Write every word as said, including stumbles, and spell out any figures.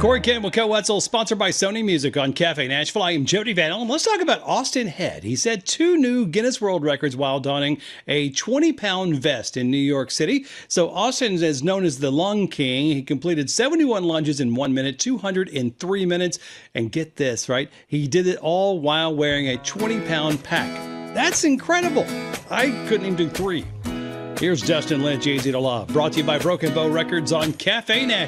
Corey Campbell, Co Wetzel, sponsored by Sony Music on Cafe Nashville. I am Jody Van Allen. Let's talk about Austin Head. He set two new Guinness World Records while donning a twenty-pound vest in New York City. So Austin is known as the Lung King. He completed seventy-one lunges in one minute, two hundred in three minutes. And get this, right? He did it all while wearing a twenty-pound pack. That's incredible. I couldn't even do three. Here's Dustin Lynch, Easy to Love, brought to you by Broken Bow Records on Cafe Nashville.